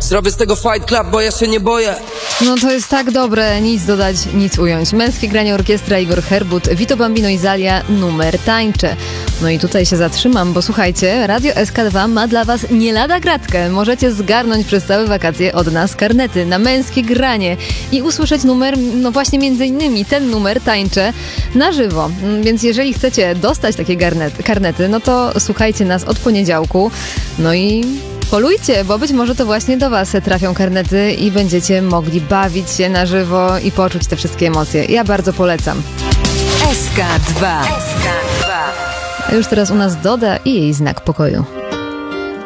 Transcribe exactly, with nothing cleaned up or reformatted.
Zrobię z tego fight club, bo ja się nie boję. No to jest tak dobre, nic dodać, nic ująć. Męskie granie orkiestra, Igor Herbut, Vito Bambino i Zalia, numer tańczę. No i tutaj się zatrzymam, bo słuchajcie, Radio S K dwa ma dla was nie lada gratkę. Możecie zgarnąć przez całe wakacje od nas karnety na męskie granie i usłyszeć numer, no właśnie między innymi ten numer tańczę na żywo. Więc jeżeli chcecie dostać takie garnet, karnety, no to słuchajcie nas od poniedziałku. No i polujcie, bo być może to właśnie do was trafią karnety i będziecie mogli bawić się na żywo i poczuć te wszystkie emocje. Ja bardzo polecam. S K dwa. A już teraz u nas Doda i jej znak pokoju.